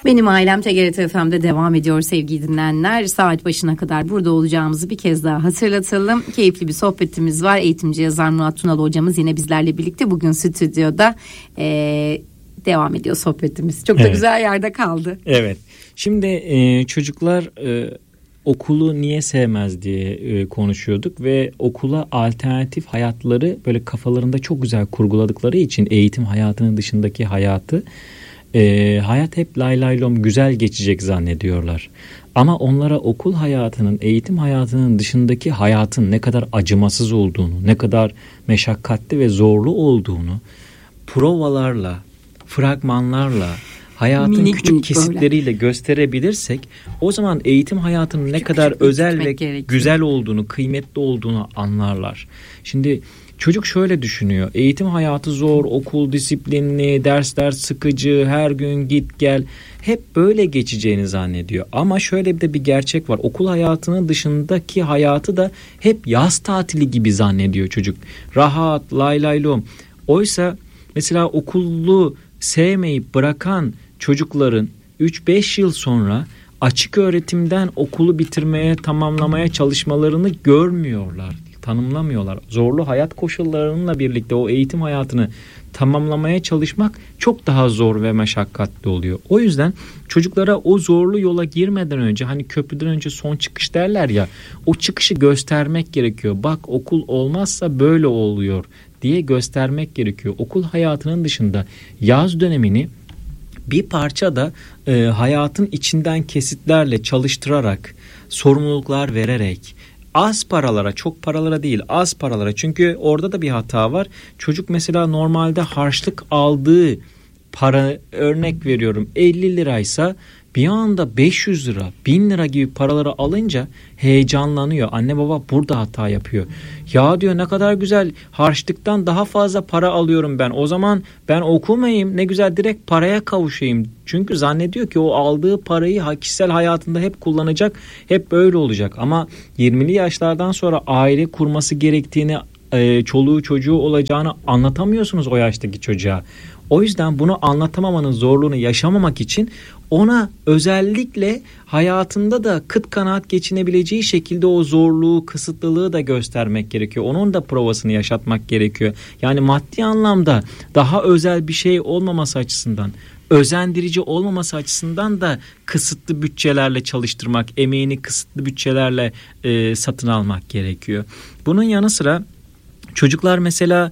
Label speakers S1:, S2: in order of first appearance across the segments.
S1: Benim ailem TGRT FM'de devam ediyor sevgili dinleyenler. Saat başına kadar burada olacağımızı bir kez daha hatırlatalım. Keyifli bir sohbetimiz var. Eğitimci yazar Murat Tunalı hocamız yine bizlerle birlikte bugün stüdyoda devam ediyor sohbetimiz. Çok da güzel yerde kaldı.
S2: Evet. Şimdi çocuklar okulu niye sevmez diye konuşuyorduk ve okula alternatif hayatları böyle kafalarında çok güzel kurguladıkları için eğitim hayatının dışındaki hayatı hayat hep lay lay lom güzel geçecek zannediyorlar. Ama onlara okul hayatının, eğitim hayatının dışındaki hayatın ne kadar acımasız olduğunu, ne kadar meşakkatli ve zorlu olduğunu provalarla, fragmanlarla, hayatın küçük kesitleriyle böyle gösterebilirsek o zaman eğitim hayatının ne kadar özel ve güzel olduğunu, kıymetli olduğunu anlarlar. Şimdi çocuk şöyle düşünüyor. Eğitim hayatı zor, okul disiplinli, dersler sıkıcı, her gün git gel. Hep böyle geçeceğini zannediyor. Ama şöyle bir gerçek var. Okul hayatının dışındaki hayatı da hep yaz tatili gibi zannediyor çocuk. Rahat, lay lay lom. Oysa mesela okulu sevmeyip bırakan çocukların 3-5 yıl sonra açık öğretimden okulu bitirmeye, tamamlamaya çalışmalarını görmüyorlar, tanımlamıyorlar. Zorlu hayat koşullarıyla birlikte o eğitim hayatını tamamlamaya çalışmak çok daha zor ve meşakkatli oluyor. O yüzden çocuklara o zorlu yola girmeden önce, hani köprüden önce son çıkış derler ya, o çıkışı göstermek gerekiyor. Bak, okul olmazsa böyle oluyor diye göstermek gerekiyor. Okul hayatının dışında yaz dönemini bir parça da hayatın içinden kesitlerle çalıştırarak, sorumluluklar vererek, az paralara, çok paralara değil, az paralara. Çünkü orada da bir hata var. Çocuk mesela normalde harçlık aldığı para, örnek veriyorum 50 liraysa bir anda 500 lira, 1000 lira gibi paraları alınca heyecanlanıyor. Anne baba burada hata yapıyor. Ya diyor, ne kadar güzel, harçlıktan daha fazla para alıyorum ben. O zaman ben okumayayım, ne güzel direkt paraya kavuşayım. Çünkü zannediyor ki o aldığı parayı kişisel hayatında hep kullanacak, hep böyle olacak. Ama 20'li yaşlardan sonra aile kurması gerektiğini, çoluğu çocuğu olacağını anlatamıyorsunuz o yaştaki çocuğa. O yüzden bunu anlatamamanın zorluğunu yaşamamak için ona özellikle hayatında da kıt kanaat geçinebileceği şekilde o zorluğu, kısıtlılığı da göstermek gerekiyor. Onun da provasını yaşatmak gerekiyor. Yani maddi anlamda daha özel bir şey olmaması açısından, özendirici olmaması açısından da kısıtlı bütçelerle çalıştırmak, emeğini kısıtlı bütçelerle satın almak gerekiyor. Bunun yanı sıra çocuklar mesela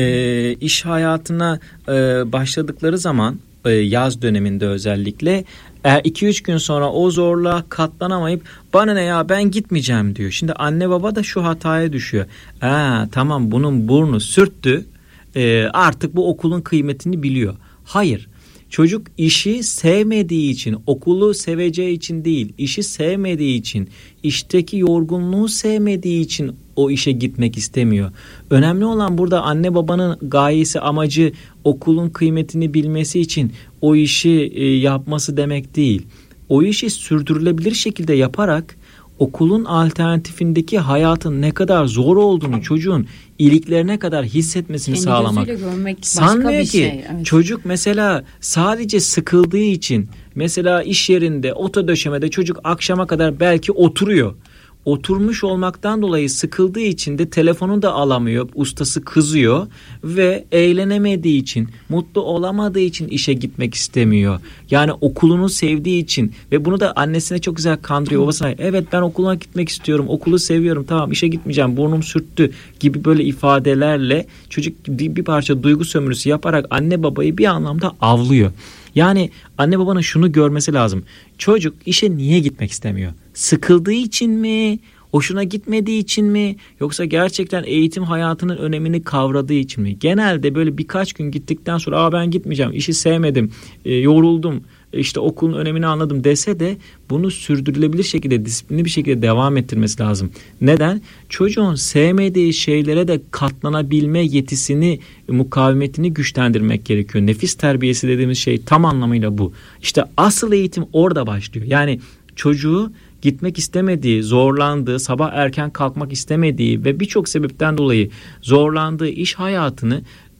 S2: iş hayatına başladıkları zaman, yaz döneminde özellikle 2-3 gün sonra o zorluğa katlanamayıp bana ne ya, ben gitmeyeceğim diyor. Şimdi anne baba da şu hataya düşüyor. Tamam, bunun burnu sürttü, artık bu okulun kıymetini biliyor. Hayır. Çocuk işi sevmediği için, okulu seveceği için değil, işi sevmediği için, işteki yorgunluğu sevmediği için o işe gitmek istemiyor. Önemli olan burada anne babanın gayesi, amacı okulun kıymetini bilmesi için o işi yapması demek değil. O işi sürdürülebilir şekilde yaparak okulun alternatifindeki hayatın ne kadar zor olduğunu çocuğun iliklerine kadar hissetmesini kendi sağlamak. Sanmıyor ki şey, evet. Çocuk mesela sadece sıkıldığı için, mesela iş yerinde oto döşemede çocuk akşama kadar belki oturuyor. Oturmuş olmaktan dolayı sıkıldığı için de telefonu da alamıyor. Ustası kızıyor ve eğlenemediği için, mutlu olamadığı için işe gitmek istemiyor. Yani okulunu sevdiği için ve bunu da annesine çok güzel kandırıyor. Babasına, evet ben okuluna gitmek istiyorum, okulu seviyorum, tamam işe gitmeyeceğim, burnum sürttü gibi böyle ifadelerle çocuk bir parça duygu sömürüsü yaparak anne babayı bir anlamda avlıyor. Yani anne babanın şunu görmesi lazım. Çocuk işe niye gitmek istemiyor? Sıkıldığı için mi? Hoşuna gitmediği için mi? Yoksa gerçekten eğitim hayatının önemini kavradığı için mi? Genelde böyle birkaç gün gittikten sonra ben gitmeyeceğim, işi sevmedim, yoruldum, işte okulun önemini anladım dese de bunu sürdürülebilir şekilde, disiplinli bir şekilde devam ettirmesi lazım. Neden? Çocuğun sevmediği şeylere de katlanabilme yetisini, mukavemetini güçlendirmek gerekiyor. Nefis terbiyesi dediğimiz şey tam anlamıyla bu. İşte asıl eğitim orada başlıyor. Yani çocuğu gitmek istemediği, zorlandığı, sabah erken kalkmak istemediği ve birçok sebepten dolayı zorlandığı iş hayatını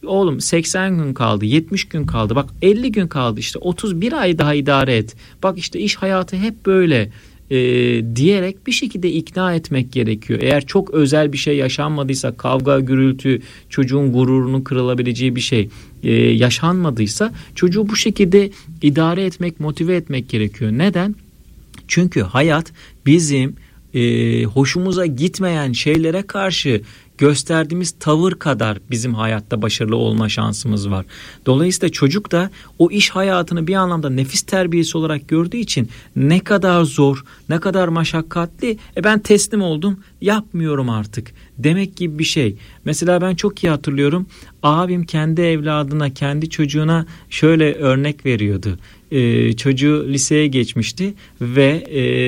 S2: oğlum 80 gün kaldı, 70 gün kaldı, bak 50 gün kaldı, işte 31 ay daha idare et, bak işte iş hayatı hep böyle diyerek bir şekilde ikna etmek gerekiyor. Eğer çok özel bir şey yaşanmadıysa, kavga, gürültü, çocuğun gururunun kırılabileceği bir şey yaşanmadıysa çocuğu bu şekilde idare etmek, motive etmek gerekiyor. Neden? Çünkü hayat bizim hoşumuza gitmeyen şeylere karşı gösterdiğimiz tavır kadar bizim hayatta başarılı olma şansımız var. Dolayısıyla çocuk da o iş hayatını bir anlamda nefis terbiyesi olarak gördüğü için ne kadar zor, ne kadar meşakkatli, ben teslim oldum, yapmıyorum artık demek gibi bir şey. Mesela ben çok iyi hatırlıyorum, abim kendi evladına, kendi çocuğuna şöyle örnek veriyordu. Çocuğu liseye geçmişti ve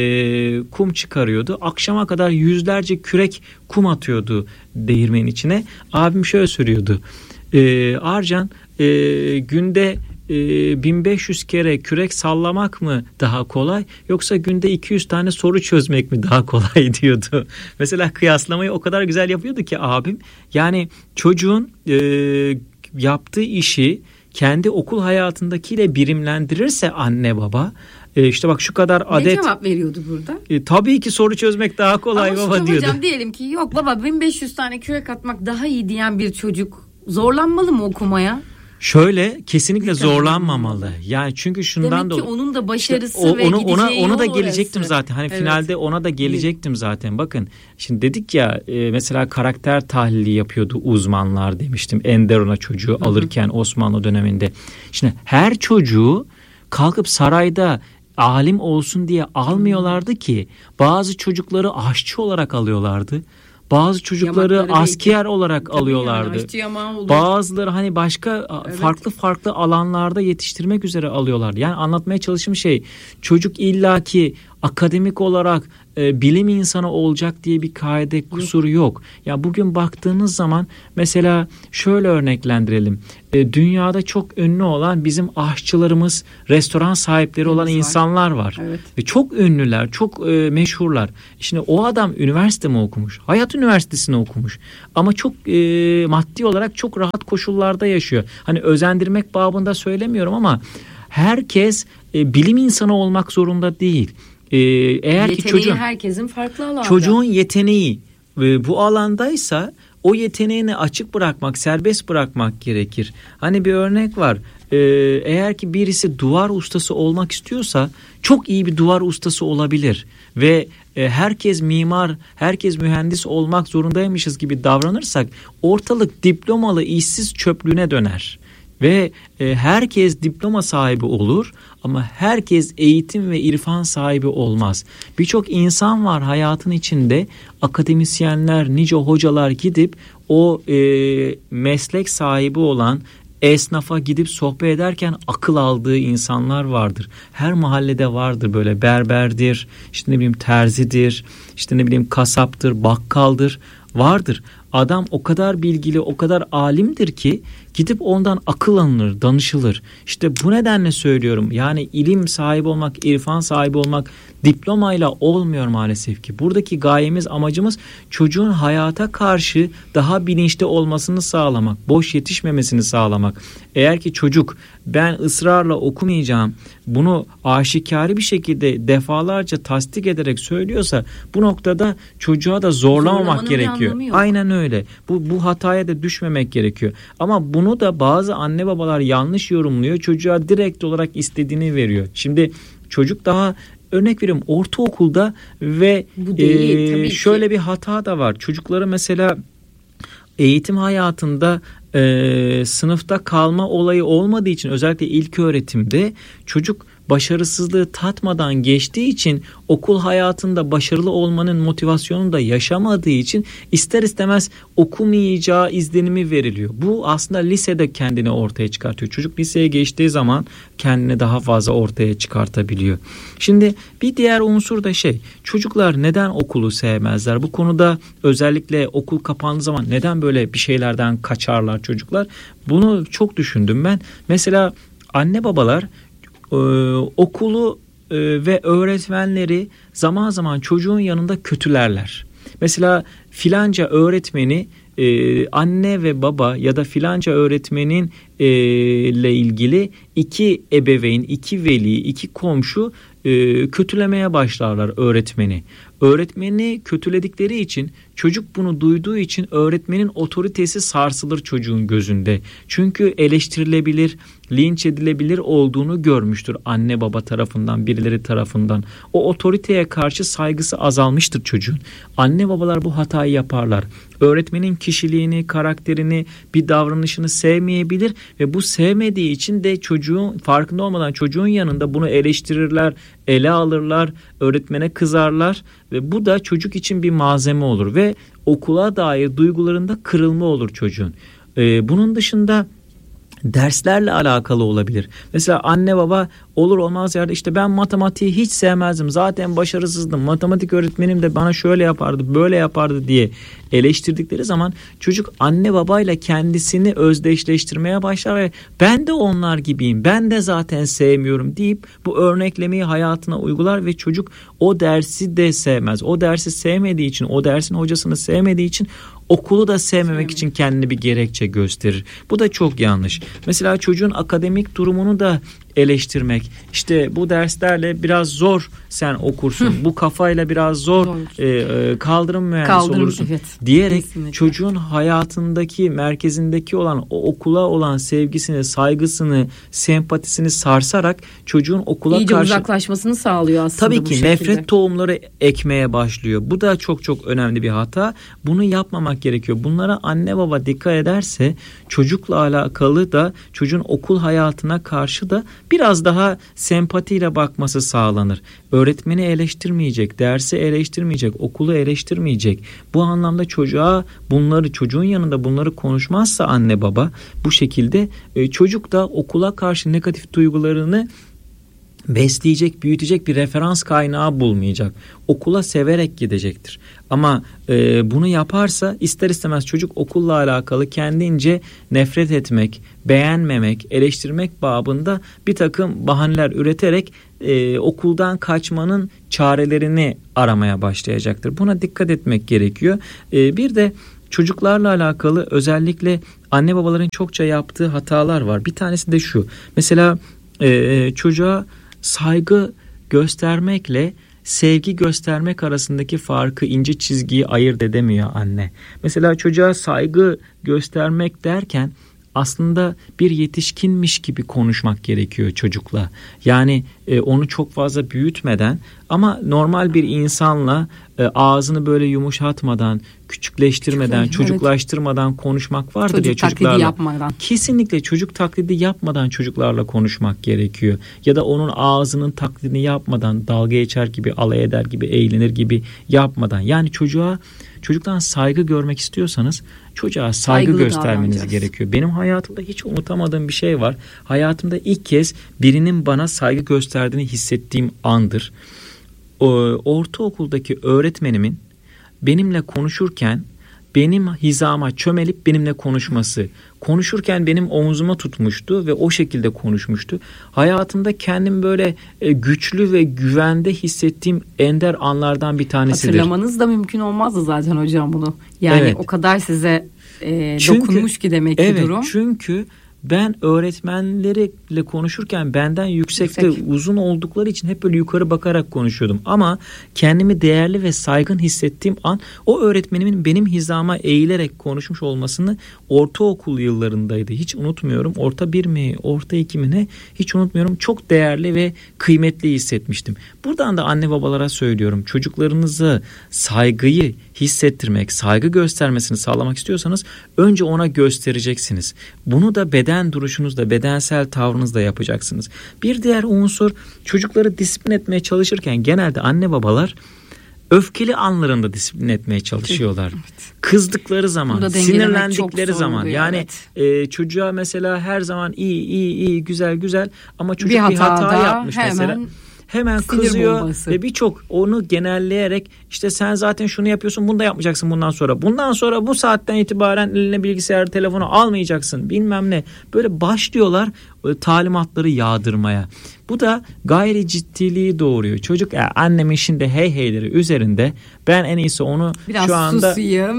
S2: kum çıkarıyordu. Akşama kadar yüzlerce kürek kum atıyordu değirmenin içine. Abim şöyle söylüyordu. Arcan, günde 1500 kere kürek sallamak mı daha kolay, yoksa günde 200 tane soru çözmek mi daha kolay diyordu. Mesela kıyaslamayı o kadar güzel yapıyordu ki abim. Yani çocuğun yaptığı işi kendi okul hayatındakiyle birimlendirirse anne baba, işte bak şu kadar adet.
S1: Ne cevap veriyordu burada?
S2: Tabii ki soru çözmek daha kolay
S1: ama
S2: baba diyordu.
S1: Hocam diyelim ki yok baba 1500 tane kürek atmak daha iyi diyen bir çocuk zorlanmalı mı okumaya?
S2: Şöyle, kesinlikle zorlanmamalı. Yani çünkü şundan
S1: demek ki onun da başarısı
S2: işte
S1: ve gideceği
S2: ona da
S1: yol
S2: gelecektim
S1: orası.
S2: zaten. Hani
S1: evet.
S2: Finalde ona da gelecektim zaten. Bakın şimdi dedik ya, mesela karakter tahlili yapıyordu uzmanlar demiştim. Enderun'a çocuğu alırken Osmanlı döneminde. Şimdi her çocuğu kalkıp sarayda alim olsun diye almıyorlardı ki. Bazı çocukları aşçı olarak alıyorlardı. Bazı çocukları
S1: Yamakları
S2: asker
S1: belki
S2: olarak alıyorlardı.
S1: Yani
S2: bazıları hani başka farklı alanlarda yetiştirmek üzere alıyorlardı. Yani anlatmaya çalıştığım şey, çocuk illaki akademik olarak bilim insanı olacak diye bir kaide kusuru yok. Ya bugün baktığınız zaman mesela şöyle örneklendirelim. Dünyada çok ünlü olan bizim aşçılarımız, restoran sahipleri olan insanlar var.
S1: Evet.
S2: Ve çok ünlüler, çok meşhurlar. Şimdi o adam üniversite mi okumuş? Hayat Üniversitesi'ni okumuş. Ama çok maddi olarak çok rahat koşullarda yaşıyor. Hani özendirmek babında söylemiyorum ama herkes bilim insanı olmak zorunda değil. Eğer
S1: yeteneği
S2: ki
S1: herkesin farklı alanda.
S2: çocuğun yeteneği bu alandaysa o yeteneğini açık bırakmak, serbest bırakmak gerekir. Hani bir örnek var. Eğer ki birisi duvar ustası olmak istiyorsa çok iyi bir duvar ustası olabilir ve herkes mimar, herkes mühendis olmak zorundaymışız gibi davranırsak ortalık diplomalı işsiz çöplüğüne döner. Ve herkes diploma sahibi olur ama herkes eğitim ve irfan sahibi olmaz. Birçok insan var hayatın içinde, akademisyenler, nice hocalar gidip o meslek sahibi olan esnafa gidip sohbet ederken akıl aldığı insanlar vardır. Her mahallede vardır, böyle berberdir, işte ne bileyim terzidir, işte ne bileyim kasaptır, bakkaldır, vardır. Adam o kadar bilgili, o kadar alimdir ki gidip ondan akıl alınır, danışılır. İşte bu nedenle söylüyorum. Yani ilim sahibi olmak, irfan sahibi olmak diplomayla olmuyor maalesef ki. Buradaki gayemiz, amacımız çocuğun hayata karşı daha bilinçli olmasını sağlamak, boş yetişmemesini sağlamak. Eğer ki çocuk ben ısrarla okumayacağım, bunu aşikari bir şekilde defalarca tasdik ederek söylüyorsa bu noktada çocuğa da zorlamamak gerekiyor. Aynen öyle. Bu hataya da düşmemek gerekiyor. Ama bunu da bazı anne babalar yanlış yorumluyor. Çocuğa direkt olarak istediğini veriyor. Şimdi çocuk daha, örnek veriyorum, ortaokulda ve şöyle bir hata da var. Çocukları mesela eğitim hayatında sınıfta kalma olayı olmadığı için, özellikle ilk öğretimde çocuk başarısızlığı tatmadan geçtiği için, okul hayatında başarılı olmanın motivasyonunu da yaşamadığı için ister istemez okumayacağı izlenimi veriliyor. Bu aslında lisede kendini ortaya çıkartıyor. Çocuk liseye geçtiği zaman kendini daha fazla ortaya çıkartabiliyor. Şimdi bir diğer unsur da çocuklar neden okulu sevmezler? Bu konuda özellikle okul kapandığı zaman neden böyle bir şeylerden kaçarlar çocuklar? Bunu çok düşündüm ben. Mesela anne babalar okulu ve öğretmenleri zaman zaman çocuğun yanında kötülerler. Mesela filanca öğretmeni anne ve baba ya da filanca öğretmenin ile ilgili iki ebeveyn, iki veli, iki komşu kötülemeye başlarlar öğretmeni. Öğretmeni kötüledikleri için, çocuk bunu duyduğu için öğretmenin otoritesi sarsılır çocuğun gözünde. Çünkü eleştirilebilir, linç edilebilir olduğunu görmüştür anne baba tarafından, birileri tarafından. O otoriteye karşı saygısı azalmıştır çocuğun. Anne babalar bu hatayı yaparlar. Öğretmenin kişiliğini, karakterini, bir davranışını sevmeyebilir ve bu sevmediği için de çocuğun farkında olmadan çocuğun yanında bunu eleştirirler, ele alırlar, öğretmene kızarlar ve bu da çocuk için bir malzeme olur ve okula dair duygularında kırılma olur çocuğun. Bunun dışında derslerle alakalı olabilir. Mesela anne baba olur olmaz yerde işte ben matematiği hiç sevmezdim. Zaten başarısızdım. Matematik öğretmenim de bana şöyle yapardı, böyle yapardı diye eleştirdikleri zaman çocuk anne babayla kendisini özdeşleştirmeye başlar ve ben de onlar gibiyim. Ben de zaten sevmiyorum deyip bu örneklemeyi hayatına uygular ve çocuk o dersi de sevmez. O dersi sevmediği için, o dersin hocasını sevmediği için okulu da sevmemek için kendini bir gerekçe gösterir. Bu da çok yanlış. Mesela çocuğun akademik durumunu da eleştirmek. İşte bu derslerle biraz zor sen okursun. Bu kafayla biraz zor kaldırım mühendisi olursun. Evet, diyerek kesinlikle. Çocuğun hayatındaki, merkezindeki olan o okula olan sevgisini, saygısını, sempatisini sarsarak çocuğun okula
S1: İyice
S2: karşı
S1: uzaklaşmasını sağlıyor aslında.
S2: Tabii ki nefret tohumları ekmeye başlıyor. Bu da çok çok önemli bir hata. Bunu yapmamak gerekiyor. Bunlara anne baba dikkat ederse çocukla alakalı da çocuğun okul hayatına karşı da biraz daha sempatiyle bakması sağlanır. Öğretmeni eleştirmeyecek, dersi eleştirmeyecek, okulu eleştirmeyecek. Bu anlamda çocuğun yanında bunları konuşmazsa anne baba bu şekilde çocuk da okula karşı negatif duygularını besleyecek, büyütecek bir referans kaynağı bulmayacak. Okula severek gidecektir. Ama bunu yaparsa ister istemez çocuk okulla alakalı kendince nefret etmek, beğenmemek, eleştirmek babında bir takım bahaneler üreterek okuldan kaçmanın çarelerini aramaya başlayacaktır. Buna dikkat etmek gerekiyor. Bir de çocuklarla alakalı özellikle anne babaların çokça yaptığı hatalar var. Bir tanesi de şu. Mesela çocuğa saygı göstermekle sevgi göstermek arasındaki farkı, ince çizgiyi ayırt edemiyor anne. Mesela çocuğa saygı göstermek derken aslında bir yetişkinmiş gibi konuşmak gerekiyor çocukla. Yani onu çok fazla büyütmeden ama normal bir insanla ağzını böyle yumuşatmadan, küçükleştirmeden, çocuklaştırmadan konuşmak vardır ya çocuklarla. Taklidi yapmadan. Kesinlikle çocuk taklidi yapmadan çocuklarla konuşmak gerekiyor. Ya da onun ağzının taklidini yapmadan, dalga geçer gibi, alay eder gibi, eğlenir gibi yapmadan. Yani çocuktan saygı görmek istiyorsanız çocuğa saygı göstermeniz gerekiyor. Benim hayatımda hiç unutamadığım bir şey var. Hayatımda ilk kez birinin bana saygı gösterdiğini hissettiğim andır. Ortaokuldaki öğretmenimin benimle konuşurken benim hizama çömelip benimle konuşması, konuşurken benim omzuma tutmuştu ve o şekilde konuşmuştu. Hayatımda kendimi böyle güçlü ve güvende hissettiğim ender anlardan bir tanesidir.
S1: Hatırlamanız da mümkün olmazdı zaten hocam bunu. Yani evet. O kadar size dokunmuş ki demek ki durum.
S2: Çünkü ben öğretmenleriyle konuşurken benden yüksek ve uzun oldukları için hep böyle yukarı bakarak konuşuyordum. Ama kendimi değerli ve saygın hissettiğim an o öğretmenimin benim hizama eğilerek konuşmuş olmasını ortaokul yıllarındaydı. Hiç unutmuyorum. Orta 1 mi, orta 2 mi ne hiç unutmuyorum. Çok değerli ve kıymetli hissetmiştim. Buradan da anne babalara söylüyorum. Çocuklarınızı saygıyı hissettirmek, saygı göstermesini sağlamak istiyorsanız önce ona göstereceksiniz. Bunu da beden duruşunuzda, bedensel tavrınızda yapacaksınız. Bir diğer unsur, çocukları disiplin etmeye çalışırken genelde anne babalar öfkeli anlarında disiplin etmeye çalışıyorlar. Evet. Kızdıkları zaman, sinirlendikleri zaman. Yani çocuğa mesela her zaman iyi güzel ama çocuk bir hata yapmış mesela. Hemen kızıyor ve birçok onu genelleyerek işte sen zaten şunu yapıyorsun, bunu da yapmayacaksın bundan sonra. Bundan sonra bu saatten itibaren eline bilgisayar, telefonu almayacaksın bilmem ne. Böyle başlıyorlar talimatları yağdırmaya. Bu da gayri ciddiliği doğuruyor. Çocuk annemin şimdi hey heyleri üzerinde, ben en iyisi onu
S1: biraz
S2: şu anda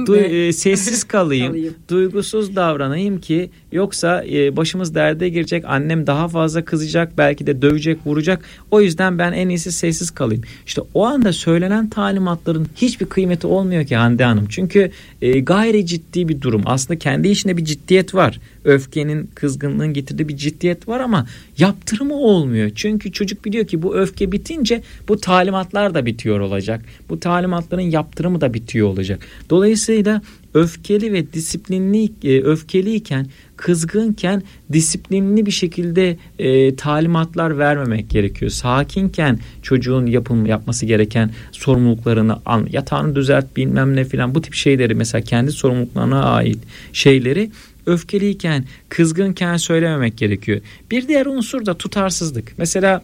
S2: sessiz kalayım, duygusuz davranayım ki yoksa başımız derde girecek, annem daha fazla kızacak, belki de dövecek, vuracak. O yüzden ben en iyisi sessiz kalayım. İşte o anda söylenen talimatların hiçbir kıymeti olmuyor ki Hande Hanım. Çünkü gayri ciddi bir durum. Aslında kendi içinde bir ciddiyet var. Öfkenin, kızgınlığın getirdiği bir ciddiyet var ama yaptırımı olmuyor. Çünkü çocuk biliyor ki bu öfke bitince bu talimatlar da bitiyor olacak. Bu talimatların yaptırımı da bitiyor olacak. Dolayısıyla öfkeli ve disiplinli, öfkeliyken, kızgınken disiplinli bir şekilde talimatlar vermemek gerekiyor. Sakinken çocuğun yapması gereken sorumluluklarını, yatağını düzelt, bilmem ne filan, bu tip şeyleri, mesela kendi sorumluluklarına ait şeyleri öfkeliyken, kızgınken söylememek gerekiyor. Bir diğer unsur da tutarsızlık. Mesela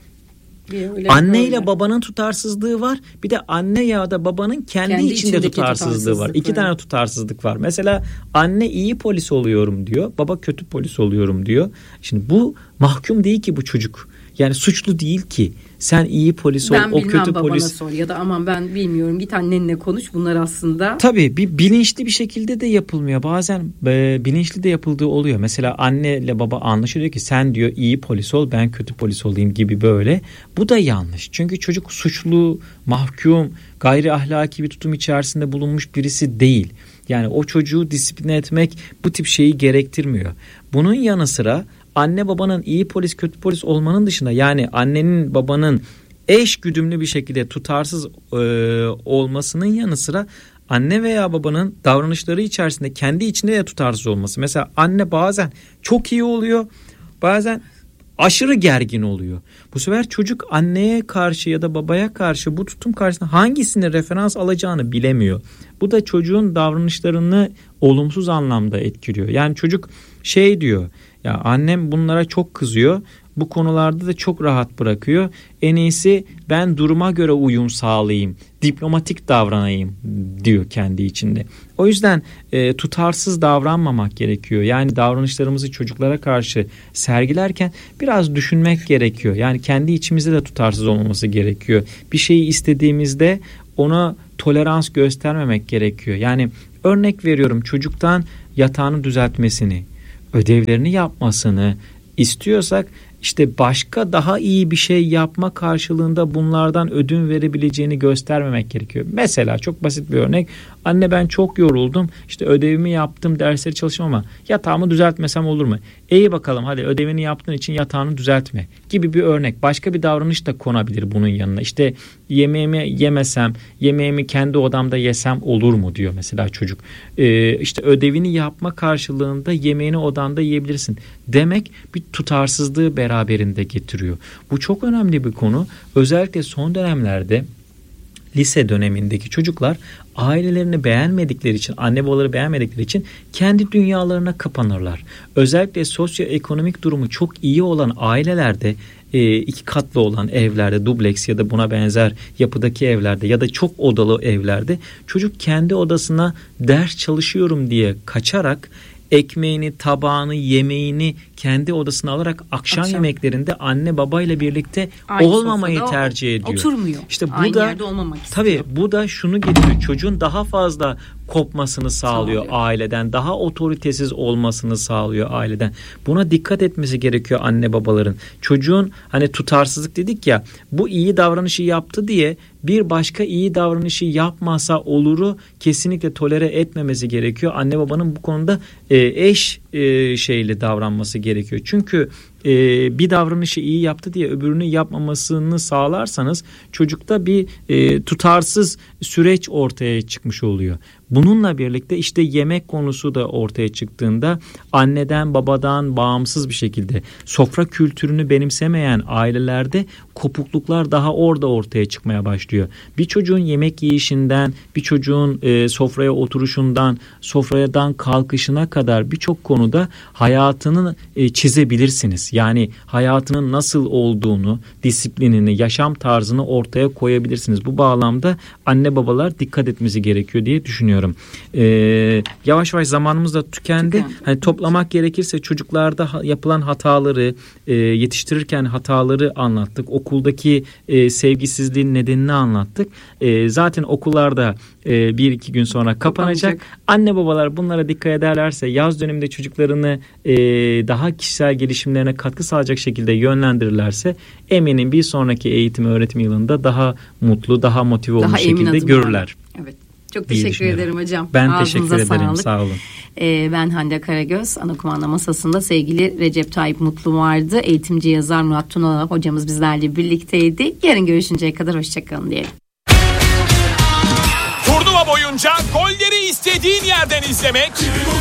S2: anne ile babanın tutarsızlığı var. Bir de anne ya da babanın kendi içinde tutarsızlığı var. İki tane tutarsızlık var. Mesela anne iyi polis oluyorum diyor. Baba kötü polis oluyorum diyor. Şimdi bu mahkum değil ki bu çocuk. Yani suçlu değil ki. Sen iyi polis ol, o kötü polis.
S1: Sor ya da aman ben bilmiyorum, git annenle konuş. Bunlar aslında.
S2: Tabii bilinçli bir şekilde de yapılmıyor. Bazen bilinçli de yapıldığı oluyor. Mesela anne ile baba anlaşıyor ki sen diyor iyi polis ol, ben kötü polis olayım gibi böyle. Bu da yanlış. Çünkü çocuk suçlu, mahkum, gayri ahlaki bir tutum içerisinde bulunmuş birisi değil. Yani o çocuğu disipline etmek bu tip şeyi gerektirmiyor. Bunun yanı sıra anne babanın iyi polis kötü polis olmanın dışında, yani annenin babanın eş güdümlü bir şekilde tutarsız olmasının yanı sıra anne veya babanın davranışları içerisinde kendi içinde de tutarsız olması. Mesela anne bazen çok iyi oluyor, bazen aşırı gergin oluyor. Bu sefer çocuk anneye karşı ya da babaya karşı bu tutum karşısında hangisini referans alacağını bilemiyor. Bu da çocuğun davranışlarını olumsuz anlamda etkiliyor. Yani çocuk diyor, ya annem bunlara çok kızıyor, bu konularda da çok rahat bırakıyor. En iyisi ben duruma göre uyum sağlayayım, diplomatik davranayım diyor kendi içinde. O yüzden tutarsız davranmamak gerekiyor. Yani davranışlarımızı çocuklara karşı sergilerken biraz düşünmek gerekiyor. Yani kendi içimizde de tutarsız olmaması gerekiyor. Bir şeyi istediğimizde ona tolerans göstermemek gerekiyor. Yani örnek veriyorum, çocuktan yatağını düzeltmesini, ödevlerini yapmasını istiyorsak işte başka daha iyi bir şey yapma karşılığında bunlardan ödün verebileceğini göstermemek gerekiyor. Mesela çok basit bir örnek. Anne ben çok yoruldum, işte ödevimi yaptım, dersleri çalıştım ama yatağımı düzeltmesem olur mu? İyi bakalım, hadi ödevini yaptığın için yatağını düzeltme gibi bir örnek. Başka bir davranış da konabilir bunun yanına. İşte yemeğimi yemesem, yemeğimi kendi odamda yesem olur mu diyor mesela çocuk. İşte ödevini yapma karşılığında yemeğini odanda yiyebilirsin demek bir tutarsızlığı beraberinde getiriyor. Bu çok önemli bir konu. Özellikle son dönemlerde lise dönemindeki çocuklar ailelerini beğenmedikleri için, anne babaları beğenmedikleri için kendi dünyalarına kapanırlar. Özellikle sosyoekonomik durumu çok iyi olan ailelerde, 2 katlı olan evlerde, dubleks ya da buna benzer yapıdaki evlerde ya da çok odalı evlerde çocuk kendi odasına ders çalışıyorum diye kaçarak ekmeğini, tabağını, yemeğini kendi odasına alarak akşam yemeklerinde anne babayla birlikte olmamayı tercih ediyor.
S1: Oturmuyor.
S2: İşte bu
S1: aynı
S2: da
S1: yerde olmamak istiyor.
S2: Tabii bu da şunu getiriyor. Çocuğun daha fazla kopmasını sağlıyor aileden. Daha otoritesiz olmasını sağlıyor aileden. Buna dikkat etmesi gerekiyor anne babaların. Çocuğun hani tutarsızlık dedik ya, bu iyi davranışı yaptı diye bir başka iyi davranışı yapmasa oluru kesinlikle tolere etmemesi gerekiyor. Anne babanın bu konuda eş şeyle davranması gerekiyor. Çünkü bir davranışı iyi yaptı diye öbürünü yapmamasını sağlarsanız çocukta bir tutarsız süreç ortaya çıkmış oluyor. Bununla birlikte işte yemek konusu da ortaya çıktığında anneden babadan bağımsız bir şekilde sofra kültürünü benimsemeyen ailelerde kopukluklar daha orada ortaya çıkmaya başlıyor. Bir çocuğun yemek yiyişinden, bir çocuğun sofraya oturuşundan, sofradan kalkışına kadar birçok konuda konuda hayatını çizebilirsiniz. Yani hayatının nasıl olduğunu, disiplinini, yaşam tarzını ortaya koyabilirsiniz. Bu bağlamda anne babalar dikkat etmesi gerekiyor diye düşünüyorum. Yavaş yavaş zamanımız da tükendi. Hani toplamak gerekirse çocuklarda yapılan hataları, yetiştirirken hataları anlattık. Okuldaki sevgisizliğin nedenini anlattık. Zaten okullarda 1-2 gün sonra kapanacak. Anne babalar bunlara dikkat ederlerse, yaz döneminde çocuklarını daha kişisel gelişimlerine katkı sağlayacak şekilde yönlendirirlerse eminim bir sonraki eğitim öğretim yılında daha mutlu, daha motive olmuş şekilde görürler.
S1: Evet. Çok teşekkür ederim hocam.
S2: Ben
S1: Ağzınıza
S2: teşekkür ederim.
S1: sağlık.
S2: Sağ olun.
S1: Ben Hande Karagöz. Ana kumanda masasında sevgili Recep Tayyip Mutlu vardı. Eğitimci yazar Murat Tunal hocamız bizlerle birlikteydi. Yarın görüşünceye kadar hoşçakalın diyelim.
S3: Turnuva boyunca golleri istediğin yerden izlemek,